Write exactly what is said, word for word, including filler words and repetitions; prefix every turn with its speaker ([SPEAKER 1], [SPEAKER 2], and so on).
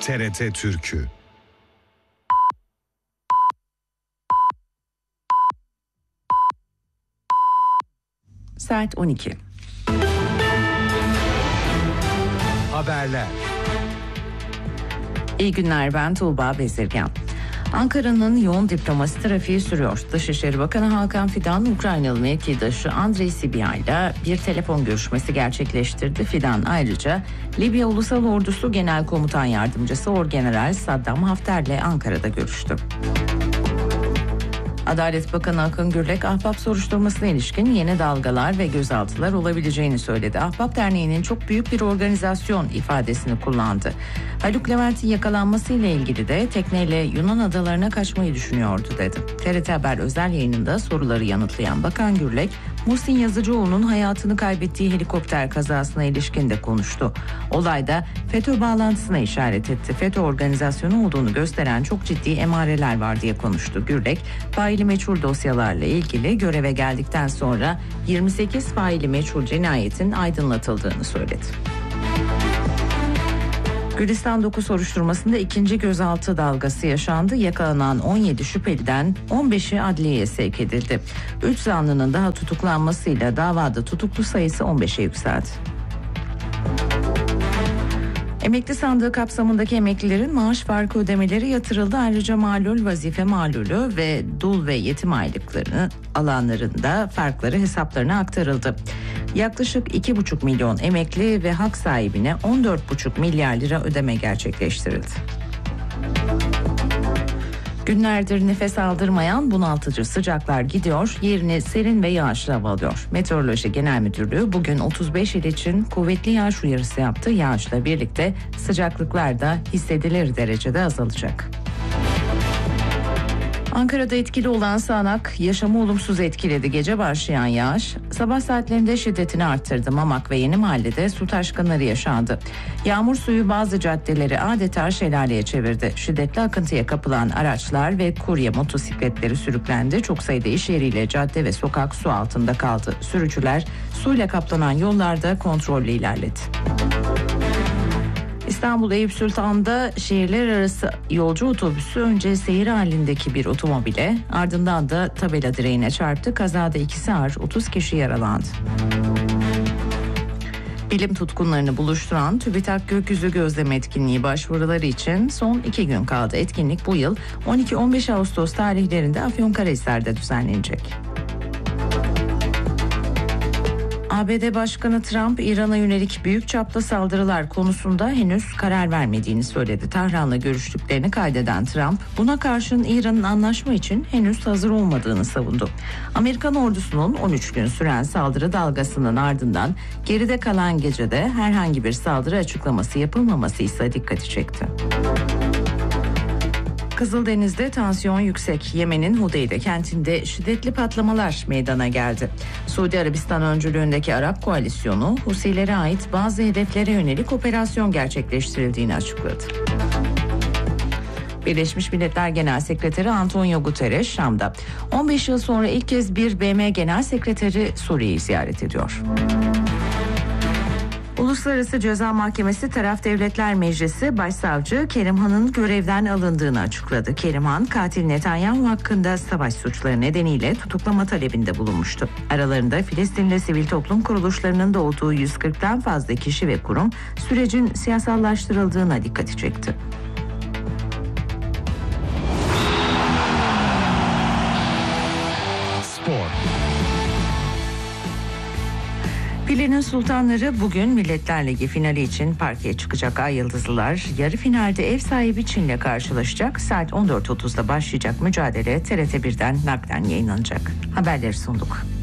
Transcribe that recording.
[SPEAKER 1] T R T Türkü.
[SPEAKER 2] Saat on iki.
[SPEAKER 1] Haberler.
[SPEAKER 2] İyi günler, ben Tuğba Bezirgan. Ankara'nın yoğun diplomasi trafiği sürüyor. Dışişleri Bakanı Hakan Fidan, Ukraynalı mevkidaşı Andrei Sybiha ile bir telefon görüşmesi gerçekleştirdi. Fidan ayrıca Libya Ulusal Ordusu Genel Komutan Yardımcısı Orgeneral Saddam Hafter'le Ankara'da görüştü. Adalet Bakanı Akın Gürlek, Ahbap soruşturmasına ilişkin yeni dalgalar ve gözaltılar olabileceğini söyledi. Ahbap Derneği'nin çok büyük bir organizasyon ifadesini kullandı. Haluk Levent'in yakalanmasıyla ilgili de tekneyle Yunan adalarına kaçmayı düşünüyordu dedi. T R T Haber özel yayınında soruları yanıtlayan Bakan Gürlek, Muhsin Yazıcıoğlu'nun hayatını kaybettiği helikopter kazasına ilişkin de konuştu. Olayda FETÖ bağlantısına işaret etti. FETÖ organizasyonu olduğunu gösteren çok ciddi emareler var diye konuştu. Gürlek, faili meçhul dosyalarla ilgili göreve geldikten sonra yirmi sekiz faili meçhul cinayetin aydınlatıldığını söyledi. Gülistan dokuz soruşturmasında ikinci gözaltı dalgası yaşandı. Yakalanan on yedi şüpheliden on beşi adliyeye sevk edildi. üç zanlının daha tutuklanmasıyla davada tutuklu sayısı on beşe yükseldi. Emekli sandığı kapsamındaki emeklilerin maaş farkı ödemeleri yatırıldı. Ayrıca malul, vazife malulü ve dul ve yetim aylıklarını alanlarında farkları hesaplarına aktarıldı. Yaklaşık iki buçuk milyon emekli ve hak sahibine on dört buçuk milyar lira ödeme gerçekleştirildi. Günlerdir nefes aldırmayan bunaltıcı sıcaklar gidiyor, yerini serin ve yağışlı hava alıyor. Meteoroloji Genel Müdürlüğü bugün otuz beş il için kuvvetli yağış uyarısı yaptı. Yağışla birlikte sıcaklıklar da hissedilir derecede azalacak. Ankara'da etkili olan sağanak yaşamı olumsuz etkiledi. Gece başlayan yağış sabah saatlerinde şiddetini arttırdı. Mamak ve Yeni Mahalle'de su taşkınları yaşandı. Yağmur suyu bazı caddeleri adeta şelaleye çevirdi. Şiddetli akıntıya kapılan araçlar ve kurye motosikletleri sürüklendi. Çok sayıda iş yeriyle cadde ve sokak su altında kaldı. Sürücüler suyla kaplanan yollarda kontrollü ilerledi. İstanbul Eyüp Sultan'da şehirler arası yolcu otobüsü önce seyir halindeki bir otomobile, ardından da tabela direğine çarptı. Kazada ikisi ağır, otuz kişi yaralandı. Bilim tutkunlarını buluşturan TÜBİTAK Gökyüzü Gözleme Etkinliği başvuruları için son iki gün kaldı. Etkinlik bu yıl on iki on beş Ağustos tarihlerinde Afyonkarahisar'da düzenlenecek. A B D Başkanı Trump, İran'a yönelik büyük çaplı saldırılar konusunda henüz karar vermediğini söyledi. Tahran'la görüştüklerini kaydeden Trump, buna karşın İran'ın anlaşma için henüz hazır olmadığını savundu. Amerikan ordusunun on üç gün süren saldırı dalgasının ardından geride kalan gecede herhangi bir saldırı açıklaması yapılmaması ise dikkati çekti. Kızıldeniz'de tansiyon yüksek. Yemen'in Hudeyde kentinde şiddetli patlamalar meydana geldi. Suudi Arabistan öncülüğündeki Arap koalisyonu Husilere ait bazı hedeflere yönelik operasyon gerçekleştirildiğini açıkladı. Birleşmiş Milletler Genel Sekreteri Antonio Guterres Şam'da. on beş yıl sonra ilk kez bir B M Genel Sekreteri Suriye'yi ziyaret ediyor. Uluslararası Ceza Mahkemesi Taraf Devletler Meclisi Başsavcı Kerimhan'ın görevden alındığını açıkladı. Kerimhan, katil Netanyahu hakkında savaş suçları nedeniyle tutuklama talebinde bulunmuştu. Aralarında Filistinli sivil toplum kuruluşlarının da olduğu yüz kırktan fazla kişi ve kurum sürecin siyasallaştırıldığına dikkati çekti.
[SPEAKER 1] Spor.
[SPEAKER 2] Filenin Sultanları bugün Milletler Ligi finali için parkeye çıkacak. Ay Yıldızlılar yarı finalde ev sahibi Çin'le karşılaşacak. Saat on dört otuzda başlayacak mücadele T R T birden naklen yayınlanacak. Haberleri sunduk.